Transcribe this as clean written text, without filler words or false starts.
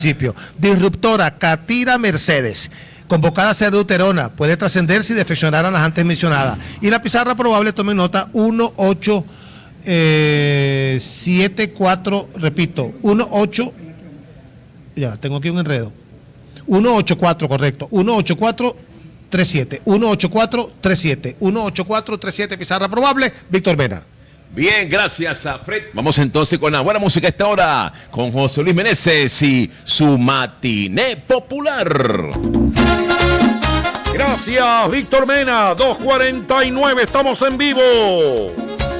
municipio. Disruptora Catira Mercedes, convocada a ser deuterona, puede trascender si defeccionaran las antes mencionadas. Y la pizarra probable, tomen nota, 1874, repito, 18, ya, tengo aquí un enredo. 184, correcto, 18437, 18437, pizarra probable, Víctor Mena. Bien, gracias a Fred. Vamos entonces con la buena música a esta hora, con José Luis Meneses y su matiné popular. Gracias, Víctor Mena. 2:49, estamos en vivo.